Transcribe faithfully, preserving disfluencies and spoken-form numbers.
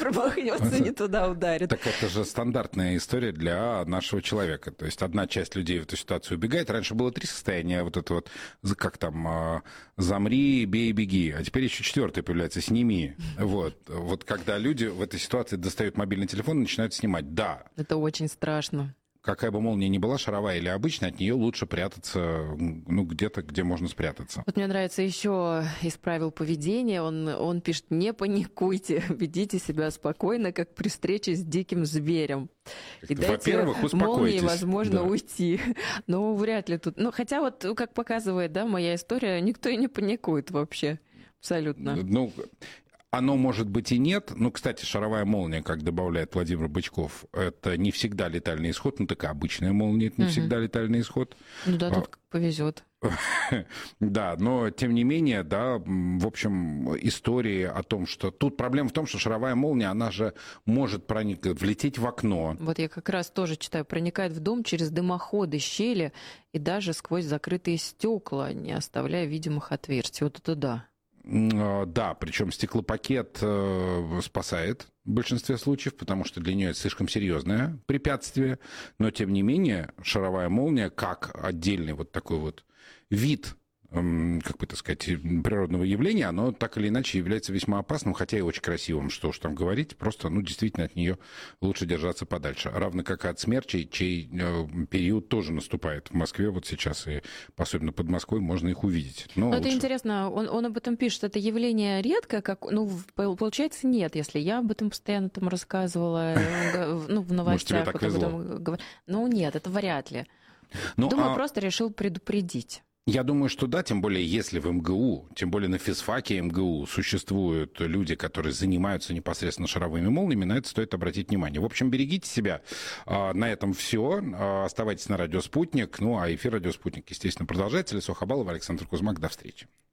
промахнется, не туда ударит. Так это же стандартная история для нашего человека. То есть одна часть людей в эту ситуацию убегает. Раньше было три состояния, вот это вот, как там, замри, бей, беги. А теперь еще четвертое появляется, сними. Вот. Вот когда люди в этой ситуации достают мобильный телефон и начинают снимать. Да. Это очень страшно. Какая бы молния ни была, шаровая или обычная, от нее лучше прятаться, ну, где-то, где можно спрятаться. Вот мне нравится еще из правил поведения, он, он пишет: не паникуйте, ведите себя спокойно, как при встрече с диким зверем. И дайте молнии, возможно, да. уйти. Но вряд ли тут... Ну, хотя вот, как показывает, да, моя история, никто и не паникует вообще. Абсолютно. Ну... Оно может быть и нет. Ну, кстати, шаровая молния, как добавляет Владимир Бычков, это не всегда летальный исход. Ну, такая обычная молния, это не угу. всегда летальный исход. Ну да, тут повезет. Да, но тем не менее, да, в общем, истории о том, что... Тут проблема в том, что шаровая молния, она же может проникнуть, влететь в окно. Вот я как раз тоже читаю, проникает в дом через дымоходы, щели и даже сквозь закрытые стекла, не оставляя видимых отверстий. Вот это да. Да, причем стеклопакет спасает в большинстве случаев, потому что для нее это слишком серьезное препятствие. Но, тем не менее, шаровая молния, как отдельный вот такой вот вид, как бы так сказать, природного явления, оно так или иначе является весьма опасным, хотя и очень красивым, что уж там говорить, просто, ну, действительно, от нее лучше держаться подальше. Равно как и от смерчей, чей период тоже наступает в Москве вот сейчас, и особенно под Москвой можно их увидеть. Но Но лучше... это интересно, он, он об этом пишет, это явление редкое, как, ну, получается, нет, если я об этом постоянно там рассказывала, ну, в новостях. Может, тебе так везло. Ну, нет, это вряд ли. Ну, Думаю, а... просто решил предупредить. Я думаю, что да, тем более если в МГУ, тем более на физфаке МГУ существуют люди, которые занимаются непосредственно шаровыми молниями, на это стоит обратить внимание. В общем, берегите себя. На этом все. Оставайтесь на радио «Спутник». Ну, а эфир «Радио Спутник», естественно, продолжается. Лесо Хабалова, Александр Кузьмак. До встречи.